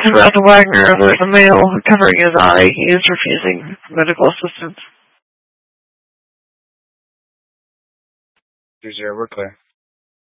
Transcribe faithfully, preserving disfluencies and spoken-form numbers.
Ralph Wagner, there's a male covering his eye. He is refusing medical assistance. Two zero, we're clear.